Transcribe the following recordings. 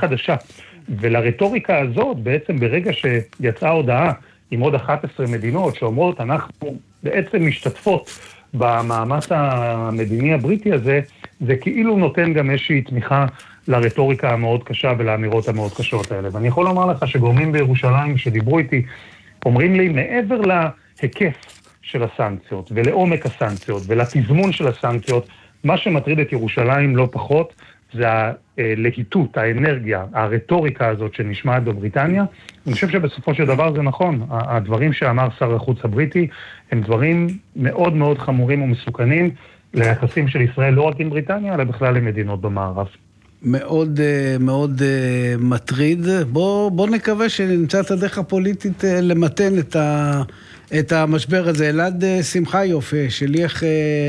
חדשה. ולרטוריקה הזאת, בעצם ברגע שיצאה הודעה עם עוד 11 מדינות שאומרות, אנחנו בעצם משתתפות במאמץ המדיני הבריטי הזה, זה כאילו נותן גם איזושהי תמיכה לרטוריקה המאוד קשה ולאמירות המאוד קשות האלה. ואני יכול לומר לך שגורמים בירושלים שדיברו איתי, אומרים לי, מעבר להיקף של הסנקציות ולעומק הסנקציות ולתזמון של הסנקציות, מה שמטריד את ירושלים לא פחות, זה הלהיטות, האנרגיה, הרטוריקה הזאת שנשמעת בבריטניה. אני חושב שבסופו של דבר זה נכון. הדברים שאמר שר החוץ הבריטי הם דברים מאוד מאוד חמורים ומסוכנים ליחסים של ישראל, לא רק עם בריטניה, אלא בכלל למדינות במערב. מאוד מאוד מטריד. בוא נקווה שנמצא את הדרך הפוליטית למתן את המשבר הזה. אלעד שמחיוף, שליח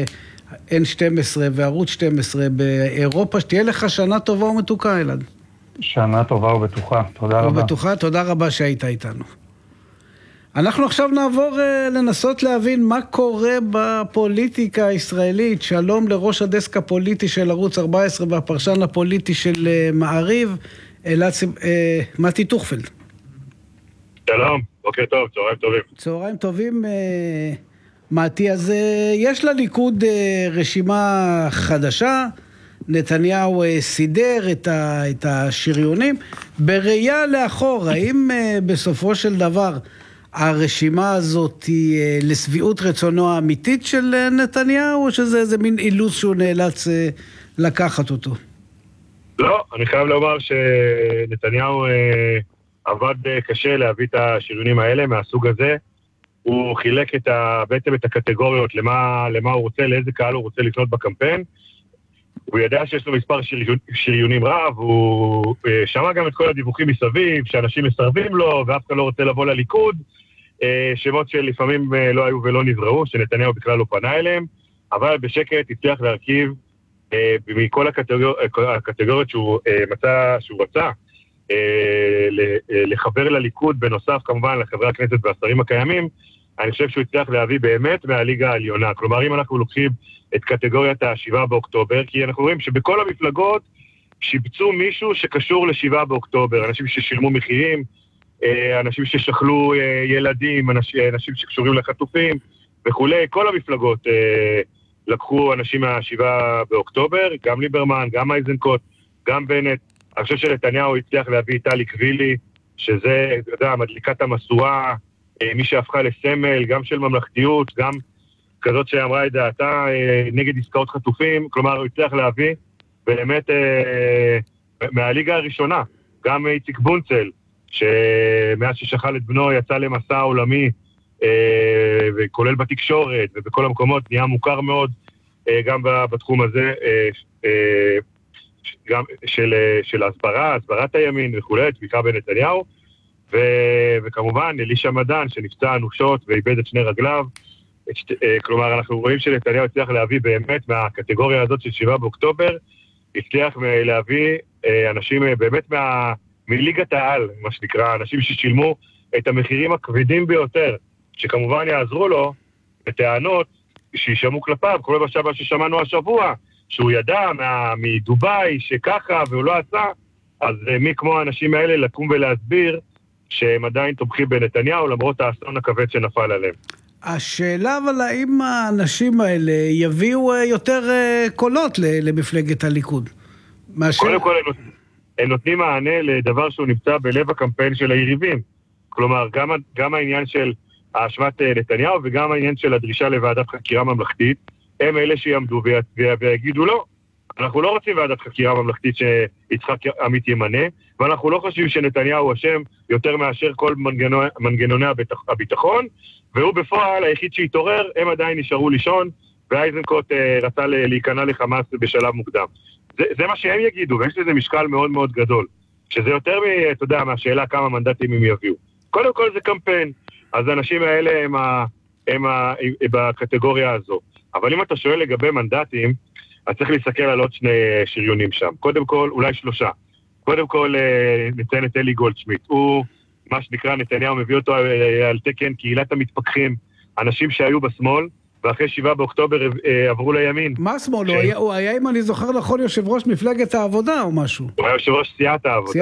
N12 וערוץ 12 באירופה, שתהיה לך שנה טובה ומתוקה, אלעד. שנה טובה ובטוחה, תודה רבה. ובטוחה, תודה רבה שהיית איתנו. אנחנו עכשיו נעבור לנסות להבין מה קורה בפוליטיקה הישראלית. שלום לראש הדסק הפוליטי של ערוץ 14 והפרשן הפוליטי של מעריב, מתי טוכפלד. שלום, בוקר טוב, צהריים טובים. צהריים טובים, מתי. אז יש לליכוד רשימה חדשה, נתניהו סידר את השריונים. בראייה לאחור, האם בסופו של דבר הרשימה הזאת היא לסביעות רצונו האמיתית של נתניהו, או שזה איזה מין אילוץ שהוא נאלץ לקחת אותו? לא, אני חייב לומר שנתניהו עבד קשה להביא את השריונים האלה מהסוג הזה. הוא חילק בעצם את הקטגוריות למה הוא רוצה, לאיזה קהל הוא רוצה לפנות בקמפיין. הוא ידע שיש לו מספר שריונים רב, הוא שמע גם את כל הדיווחים מסביב, שאנשים מסרבים לו, ואף אחד לא רוצה לבוא לליכוד, שמות שלפעמים לא היו ולא נזרעו, שנתניהו בכלל לא פנה אליהם, אבל בשקט הצליח להרכיב מכל הקטגוריות שהוא מצא, שהוא רצה, לחבר לליכוד, בנוסף כמובן לחברי הכנסת והשרים הקיימים. אני חושב שהוא הצליח להביא באמת מהליגה העליונה. כלומר, אם אנחנו לוקחים את קטגוריית ה-7 באוקטובר, כי אנחנו רואים שבכל המפלגות שיבצו מישהו שקשור ל-7 באוקטובר, אנשים ששילמו מחירים, אנשים ששכלו ילדים, אנשים שקשורים לחטופים וכולי. כל המפלגות לקחו אנשים מה-7 באוקטובר, גם ליברמן, גם אייזנקוט, גם בנט. אני חושב שנתניהו הצליח להביא את טלי קבילי, שזה, אתה יודע, מדליקת המסורה, מי שהפכה לסמל, גם של ממלכתיות, גם כזאת שאמרה את דעתה נגד עסקאות חטופים. כלומר, הוא הצליח להביא באמת מהליגה הראשונה, גם איציק בונצל, שמאז ששכל את בנו יצא למסע עולמי, וכולל בתקשורת ובכל המקומות, נהיה מוכר מאוד גם בתחום הזה, גם של הסברת הימין וכולי, תמיכה בנתניהו, וכמובן אלישע מדן שנפצע אנושות ואיבד את שני רגליו. כלומר, אנחנו רואים שנתניהו הצליח להביא באמת מהקטגוריה הזאת של 7 באוקטובר, הצליח להביא אנשים באמת מליגת העל, מה שנקרא, אנשים ששילמו את המחירים הכבדים ביותר, שכמובן יעזרו לו בטענות שישמעו כלפיו, כל מה ששמענו השבוע, שהוא ידע מדוביי שככה והוא לא עשה. אז מי כמו האנשים האלה לקום ולהסביר שהם עדיין תומכים בנתניהו למרות האסון הכבד שנפל עליהם. השאלה אבל האם האנשים האלה יביאו יותר קולות למפלגת הליכוד? קודם כל הם נותנים מענה לדבר שהוא נמצא בלב הקמפיין של היריבים. כלומר, גם העניין של האשמת נתניהו וגם העניין של הדרישה לוועדת חקירה ממלכתית, הם אלה שיעמדו ויגידו לא. אנחנו לא רוצים ועדת חקירה ממלכתית שיצחק עמית ימנה, ואנחנו לא חושבים שנתניהו אשם יותר מאשר כל מנגנוני הביטחון, והוא בפועל היחיד שהתעורר, הם עדיין נשארו לישון, ואייזנקוט רצה להיכנע לחמאס בשלב מוקדם. זה מה שהם יגידו, ויש לזה משקל מאוד מאוד גדול, שזה יותר אתה יודע, מהשאלה כמה מנדטים הם יביאו. קודם כל זה קמפיין, אז האנשים האלה הם בקטגוריה הזו. אבל אם אתה שואל לגבי מנדטים, אז צריך להסתכל על עוד שני שריונים שם. קודם כל, אולי 3. קודם כל, נציין את אלי גולדשמיט. הוא, מה שנקרא, נתניהו מביא אותו על תקן קהילת המתפכחים, אנשים שהיו בשמאל, ואחרי 7 באוקטובר עברו לימין. מה שמאל? הוא היה, אם אני זוכר נכון, יושב ראש מפלגת העבודה או משהו. הוא היה יושב ראש סיעת העבודה.